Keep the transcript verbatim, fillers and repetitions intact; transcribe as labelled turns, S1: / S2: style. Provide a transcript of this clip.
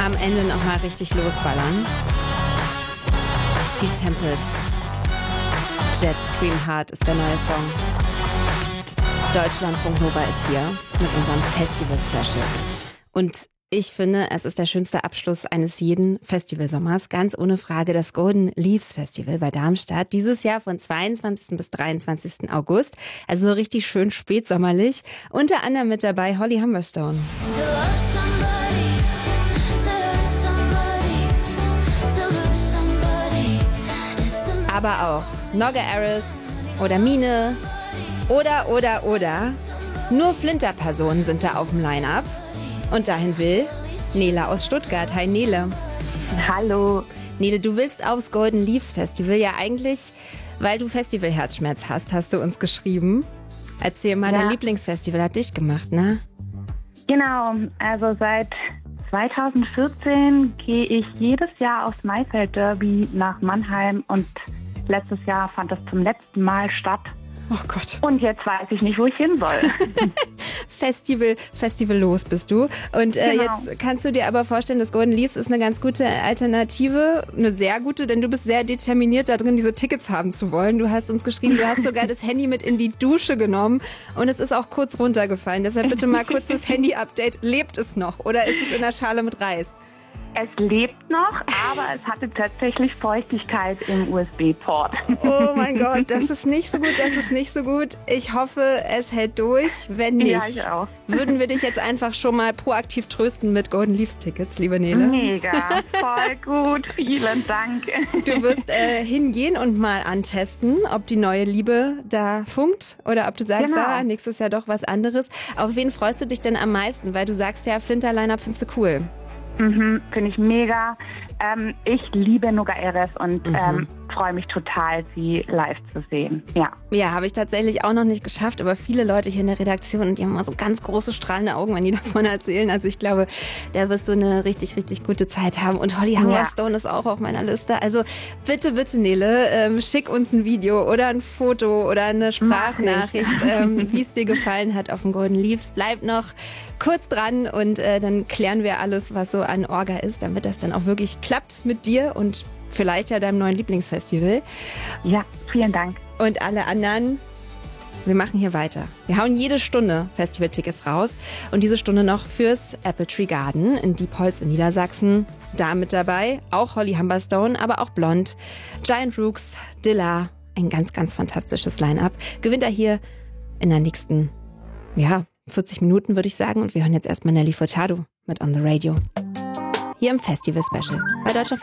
S1: am Ende nochmal richtig losballern. Die Temples. Jetstream Heart ist der neue Song. Deutschlandfunk Nova ist hier mit unserem Festival-Special. Und ich finde, es ist der schönste Abschluss eines jeden Festivalsommers. Ganz ohne Frage das Golden Leaves Festival bei Darmstadt. Dieses Jahr von zweiundzwanzigsten bis dreiundzwanzigsten August. Also so richtig schön spätsommerlich. Unter anderem mit dabei Holly Humberstone. Aber auch Nogga Aris oder Mine oder, oder, oder. Nur Flinter-Personen sind da auf dem Line-Up. Und dahin will Nele aus Stuttgart. Hi Nele.
S2: Hallo.
S1: Nele, du willst aufs Golden Leaves Festival. Ja eigentlich, weil du Festival-Herzschmerz hast, hast du uns geschrieben. Erzähl mal, ja. Dein Lieblingsfestival hat dich gemacht, ne?
S2: Genau, also seit zweitausendvierzehn gehe ich jedes Jahr aufs Maifeld Derby nach Mannheim und letztes Jahr fand das zum letzten Mal statt.
S1: Oh Gott.
S2: Und jetzt weiß ich nicht, wo ich hin soll.
S1: Festival, Festival los bist du. Und äh,
S2: Genau.
S1: Jetzt kannst du dir aber vorstellen, das Golden Leaves ist eine ganz gute Alternative, eine sehr gute, denn du bist sehr determiniert da drin, diese Tickets haben zu wollen. Du hast uns geschrieben, du hast sogar das Handy mit in die Dusche genommen und es ist auch kurz runtergefallen. Deshalb bitte mal kurz das Handy-Update. Lebt es noch oder ist es in der Schale mit Reis?
S2: Es lebt noch, aber es hatte tatsächlich Feuchtigkeit im U S B-Port.
S1: Oh mein Gott, das ist nicht so gut, das ist nicht so gut. Ich hoffe, es hält durch. Wenn nicht,
S2: ja, ich auch.
S1: würden wir dich jetzt einfach schon mal proaktiv trösten mit Golden Leaves Tickets, liebe Nele.
S2: Mega, voll gut, vielen Dank.
S1: Du wirst äh, hingehen und mal antesten, ob die neue Liebe da funkt oder ob du sagst,
S2: Genau.
S1: ah, nächstes Jahr doch was anderes. Auf wen freust du dich denn am meisten? Weil du sagst ja, Flinter-Line-Up findest du cool.
S2: Mhm, finde ich mega. Ähm, ich liebe Nogga Aris und
S1: Mhm.
S2: ähm, freue mich total, sie live zu sehen. Ja.
S1: Ja, habe ich tatsächlich auch noch nicht geschafft, aber viele Leute hier in der Redaktion, die haben immer so ganz große strahlende Augen, wenn die davon erzählen. Also ich glaube, da wirst du eine richtig, richtig gute Zeit haben. Und Holly Humberstone ja. ist auch auf meiner Liste. Also bitte, bitte Nele, ähm, schick uns ein Video oder ein Foto oder eine Sprachnachricht, ähm, wie es dir gefallen hat auf dem Golden Leaves. Bleib noch kurz dran und äh, dann klären wir alles, was so an Orga ist, damit das dann auch wirklich klappt mit dir und vielleicht ja deinem neuen Lieblingsfestival.
S2: Ja, vielen Dank.
S1: Und alle anderen, wir machen hier weiter. Wir hauen jede Stunde Festivaltickets raus und diese Stunde noch fürs Apple Tree Garden in Diepholz in Niedersachsen. Da mit dabei auch Holly Humberstone, aber auch Blond, Giant Rooks, Dilla. Ein ganz, ganz fantastisches Line-Up. Gewinnt er hier in der nächsten, ja, vierzig Minuten, würde ich sagen. Und wir hören jetzt erstmal Nelly Furtado mit On the Radio. Hier im Festival-Special bei Deutschlandfunk.